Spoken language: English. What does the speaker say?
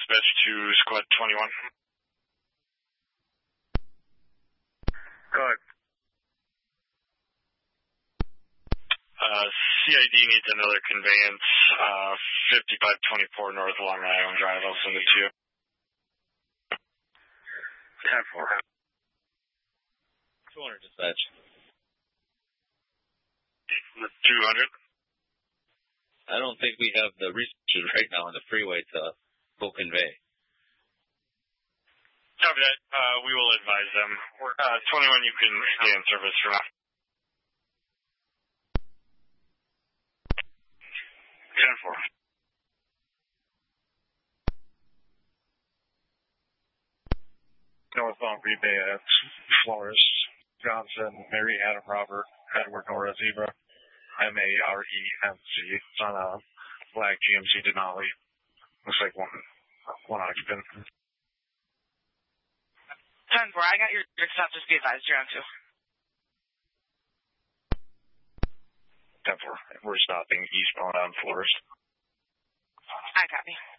Dispatch to Squad 21. Go ahead. CID needs another conveyance, 5524 North Long Island Drive. I'll send it to you. 10-4. 200 dispatch. 200. I don't think we have the resources right now on the freeway to go convey. Copy that. We will advise them. 21, you can stay in service for now. 10-4. Northbound Rebay at Flores, Johnson, Mary, Adam, Robert, Edward, Nora, Zebra, MAREMC. It's on a black GMC Denali. Looks like one occupant. 10-4, I got your stop, just be advised, you're on 2. 10-4. We're stopping eastbound on Flores. I copy.